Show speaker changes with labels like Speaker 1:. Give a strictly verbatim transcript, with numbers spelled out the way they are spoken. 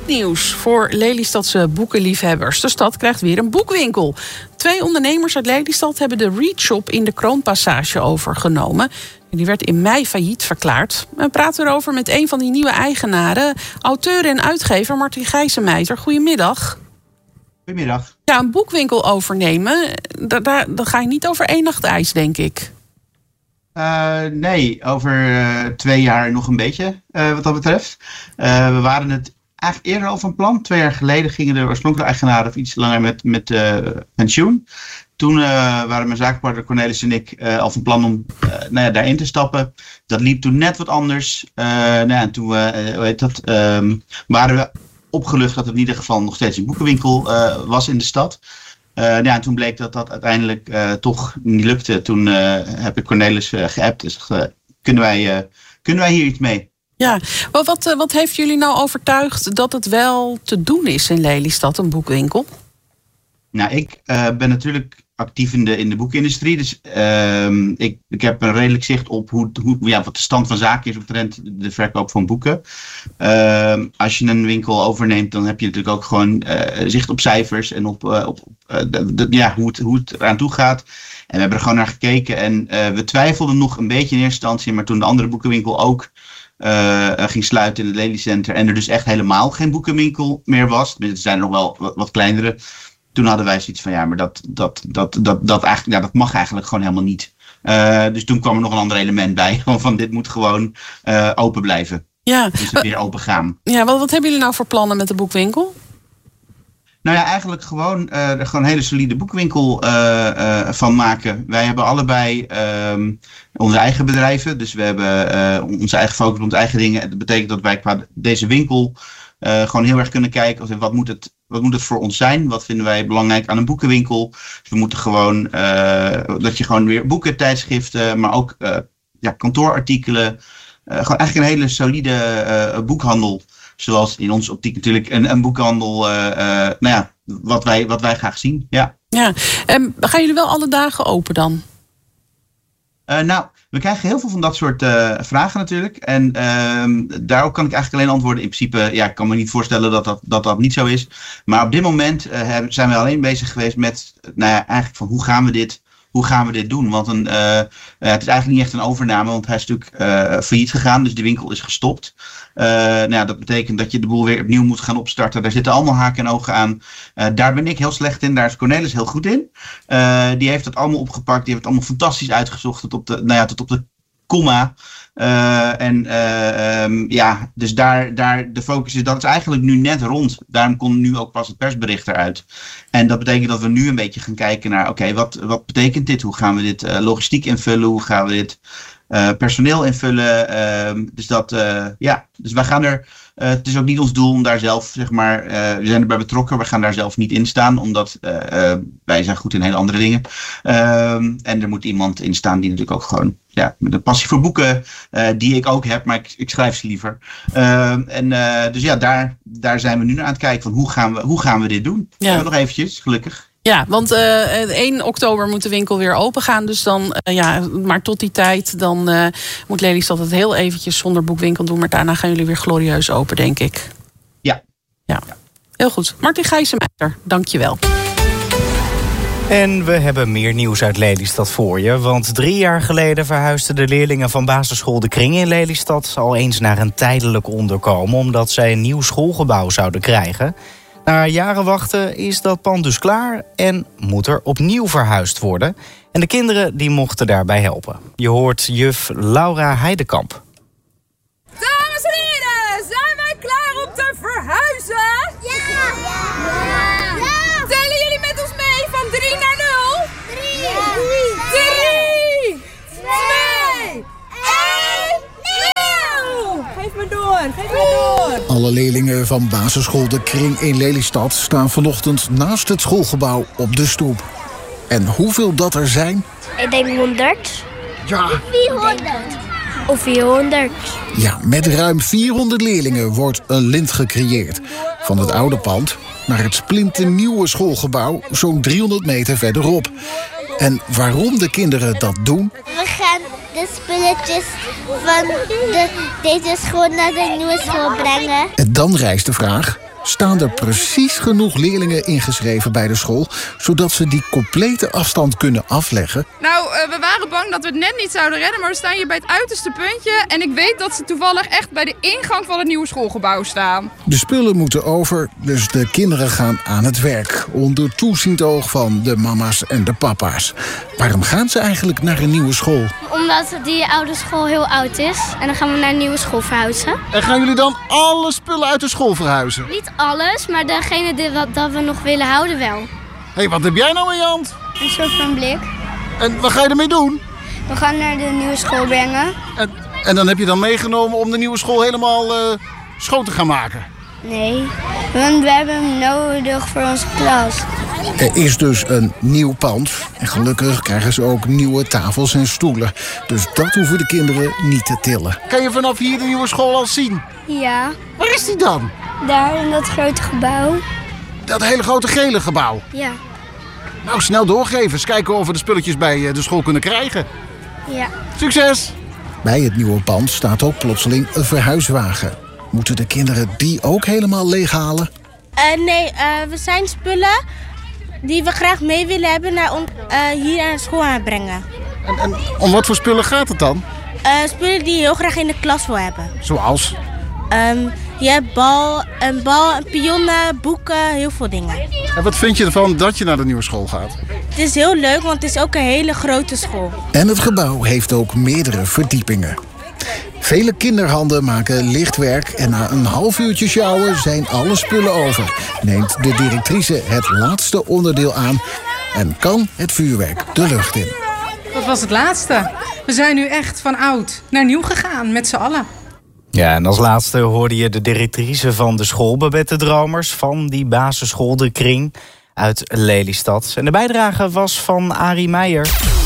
Speaker 1: nieuws voor Lelystadse boekenliefhebbers. De stad krijgt weer een boekwinkel. Twee ondernemers uit Lelystad hebben de Read Shop in de Kroonpassage overgenomen. Die werd in mei failliet verklaard. We praten erover met een van die nieuwe eigenaren, auteur en uitgever Martin Gijzenmeijter. Goedemiddag.
Speaker 2: Goedemiddag.
Speaker 1: Ja, een boekwinkel overnemen, daar, daar, daar ga je niet over één nacht ijs, denk ik.
Speaker 2: Uh, nee, over uh, twee jaar nog een beetje, uh, wat dat betreft. Uh, we waren het eigenlijk eerder al van plan. Twee jaar geleden gingen de oorspronkelijke eigenaren of iets langer met, met uh, pensioen. Toen uh, waren mijn zakenpartner Cornelis en ik uh, al van plan om uh, nou ja, daarin te stappen. Dat liep toen net wat anders. Uh, nou ja, en toen uh, hoe heet dat, um, waren we opgelucht dat het in ieder geval nog steeds een boekenwinkel uh, was in de stad. Uh, nou ja, en toen bleek dat dat uiteindelijk uh, toch niet lukte. Toen uh, heb ik Cornelis uh, geappt en gezegd, uh, kunnen, wij, uh, kunnen wij hier iets mee?
Speaker 1: Ja, wat, wat, uh, wat heeft jullie nou overtuigd dat het wel te doen is in Lelystad, een boekwinkel?
Speaker 2: Nou, ik uh, ben natuurlijk actief in de, in de boekindustrie. Dus uh, ik, ik heb een redelijk zicht op hoe, hoe, ja, wat de stand van zaken is omtrent de verkoop van boeken. Uh, als je een winkel overneemt, dan heb je natuurlijk ook gewoon uh, zicht op cijfers en op, uh, op uh, de, de, ja, hoe, het, hoe het eraan toe gaat. En we hebben er gewoon naar gekeken. En uh, we twijfelden nog een beetje in eerste instantie, maar toen de andere boekenwinkel ook uh, ging sluiten in het Lely Center en er dus echt helemaal geen boekenwinkel meer was. Er zijn er nog wel wat, wat kleinere. Toen hadden wij zoiets van, ja, maar dat, dat, dat, dat, dat, eigenlijk, ja, dat mag eigenlijk gewoon helemaal niet. Uh, dus toen kwam er nog een ander element bij. Van, van dit moet gewoon uh, open blijven.
Speaker 1: Ja.
Speaker 2: Dus het weer open gaan.
Speaker 1: Ja, wat, wat hebben jullie nou voor plannen met de boekwinkel?
Speaker 2: Nou ja, eigenlijk gewoon, uh, er gewoon een hele solide boekwinkel uh, uh, van maken. Wij hebben allebei uh, onze eigen bedrijven. Dus we hebben uh, onze eigen focus op onze eigen dingen. Dat betekent dat wij qua deze winkel uh, gewoon heel erg kunnen kijken. Als, wat moet het Wat moet het voor ons zijn? Wat vinden wij belangrijk aan een boekenwinkel? Dus we moeten gewoon, uh, dat je gewoon weer boeken, tijdschriften, maar ook uh, ja, kantoorartikelen. Uh, gewoon eigenlijk een hele solide uh, boekhandel. Zoals in onze optiek natuurlijk een, een boekhandel, uh, uh, nou ja, wat wij, wat wij graag zien. Ja.
Speaker 1: Ja. En gaan jullie wel alle dagen open dan?
Speaker 2: Uh, nou, we krijgen heel veel van dat soort uh, vragen natuurlijk. En uh, daarop kan ik eigenlijk alleen antwoorden. In principe, ja, ik kan me niet voorstellen dat dat, dat, dat niet zo is. Maar op dit moment uh, zijn we alleen bezig geweest met, nou ja, eigenlijk van hoe gaan we dit, hoe gaan we dit doen? Want een, uh, uh, het is eigenlijk niet echt een overname, want hij is natuurlijk uh, failliet gegaan. Dus de winkel is gestopt. Uh, nou ja, dat betekent dat je de boel weer opnieuw moet gaan opstarten. Daar zitten allemaal haken en ogen aan. Uh, daar ben ik heel slecht in. Daar is Cornelis heel goed in. Uh, die heeft het allemaal opgepakt. Die heeft het allemaal fantastisch uitgezocht. Tot op de, nou ja, tot op de komma. Uh, en uh, um, ja, dus daar, daar de focus is, dat is eigenlijk nu net rond. Daarom komt nu ook pas het persbericht eruit. En dat betekent dat we nu een beetje gaan kijken naar, oké, okay, wat, wat betekent dit? Hoe gaan we dit uh, logistiek invullen? Hoe gaan we dit uh, personeel invullen? Uh, dus dat, uh, ja, dus wij gaan er, uh, het is ook niet ons doel om daar zelf, zeg maar, uh, we zijn erbij betrokken. We gaan daar zelf niet in staan, omdat uh, uh, wij zijn goed in hele andere dingen. Uh, en er moet iemand in staan die natuurlijk ook gewoon, ja, met een passie voor boeken, uh, die ik ook heb, maar ik, ik schrijf ze liever. Uh, en uh, dus ja, daar, daar zijn we nu naar aan het kijken van hoe gaan we, hoe gaan we dit doen?
Speaker 1: Ja.
Speaker 2: Uh, nog eventjes, gelukkig.
Speaker 1: Ja, want uh, één oktober moet de winkel weer open gaan. Dus dan, uh, ja, maar tot die tijd, dan uh, moet Lelystad het heel eventjes zonder boekwinkel doen. Maar daarna gaan jullie weer glorieus open, denk ik.
Speaker 2: Ja.
Speaker 1: Ja, heel goed. Martin Gijzenmeijter, dank je wel.
Speaker 3: En we hebben meer nieuws uit Lelystad voor je. Want drie jaar geleden verhuisden de leerlingen van basisschool De Kring in Lelystad al eens naar een tijdelijk onderkomen, omdat zij een nieuw schoolgebouw zouden krijgen. Na jaren wachten is dat pand dus klaar en moet er opnieuw verhuisd worden. En de kinderen die mochten daarbij helpen. Je hoort juf Laura Heidekamp.
Speaker 4: Dames en heren, zijn wij klaar om te verhuizen?
Speaker 5: Ja! Ja!
Speaker 4: Ja! Tellen jullie met ons mee van drie naar nul?
Speaker 5: Drie!
Speaker 4: Drie! Twee! één! nul! Geef me door, geef me door!
Speaker 6: Alle leerlingen van basisschool De Kring in Lelystad staan vanochtend naast het schoolgebouw op de stoep. En hoeveel dat er zijn?
Speaker 5: Ik denk honderd.
Speaker 6: Ja.
Speaker 5: vierhonderd. Of vierhonderd.
Speaker 6: Ja, met ruim vierhonderd leerlingen wordt een lint gecreëerd. Van het oude pand naar het splinternieuwe schoolgebouw zo'n driehonderd meter verderop. En waarom de kinderen dat doen?
Speaker 5: We gaan de spulletjes van de, deze school naar de nieuwe school brengen.
Speaker 6: En dan rijst de vraag, staan er precies genoeg leerlingen ingeschreven bij de school, zodat ze die complete afstand kunnen afleggen.
Speaker 4: Nou, uh, we waren bang dat we het net niet zouden redden, maar we staan hier bij het uiterste puntje. En ik weet dat ze toevallig echt bij de ingang van het nieuwe schoolgebouw staan.
Speaker 6: De spullen moeten over, dus de kinderen gaan aan het werk. Onder toeziend oog van de mama's en de papa's. Waarom gaan ze eigenlijk naar een nieuwe school?
Speaker 5: Omdat die oude school heel oud is. En dan gaan we naar een nieuwe school verhuizen.
Speaker 7: En gaan jullie dan alle spullen uit de school verhuizen?
Speaker 5: Niet alles, maar degene die wat, dat we nog willen houden wel.
Speaker 7: Hé, hey, wat heb jij nou in je hand?
Speaker 5: Een soort van blik.
Speaker 7: En wat ga je ermee doen?
Speaker 5: We gaan naar de nieuwe school brengen.
Speaker 7: En, en dan heb je dan meegenomen om de nieuwe school helemaal uh, schoon te gaan maken?
Speaker 5: Nee, want we hebben hem nodig voor onze klas.
Speaker 6: Er is dus een nieuw pand. En gelukkig krijgen ze ook nieuwe tafels en stoelen. Dus dat hoeven de kinderen niet te tillen.
Speaker 7: Kan je vanaf hier de nieuwe school al zien?
Speaker 5: Ja.
Speaker 7: Waar is die dan?
Speaker 5: Daar in dat grote gebouw.
Speaker 7: Dat hele grote gele gebouw?
Speaker 5: Ja.
Speaker 7: Nou, snel doorgeven. Eens kijken of we de spulletjes bij de school kunnen krijgen.
Speaker 5: Ja.
Speaker 7: Succes!
Speaker 6: Bij het nieuwe pand staat ook plotseling een verhuiswagen. Moeten de kinderen die ook helemaal leeghalen?
Speaker 8: Uh, nee, uh, we zijn spullen die we graag mee willen hebben naar on, uh, hier aan de school aan brengen.
Speaker 7: En, en om wat voor spullen gaat het dan?
Speaker 8: Uh, spullen die je heel graag in de klas wil hebben.
Speaker 7: Zoals?
Speaker 8: Um, je hebt bal, een bal, een pionnen, boeken, heel veel dingen.
Speaker 7: En wat vind je ervan dat je naar de nieuwe school gaat?
Speaker 8: Het is heel leuk, want het is ook een hele grote school.
Speaker 6: En het gebouw heeft ook meerdere verdiepingen. Vele kinderhanden maken licht werk en na een half uurtje sjouwen zijn alle spullen over. Neemt de directrice het laatste onderdeel aan en kan het vuurwerk de lucht in.
Speaker 9: Dat was het laatste. We zijn nu echt van oud naar nieuw gegaan, met z'n allen.
Speaker 3: Ja, en als laatste hoorde je de directrice van de school, Babette Dromers, van die basisschool De Kring uit Lelystad. En de bijdrage was van Arie Meijer.